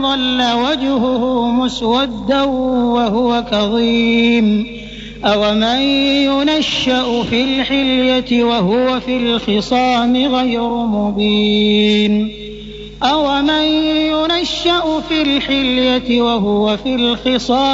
ظل وجهه مسودا وهو كظيم أومن ينشأ في الحلية وهو في الخصام غير مبين أومن ينشأ في الحلية وهو في الخصام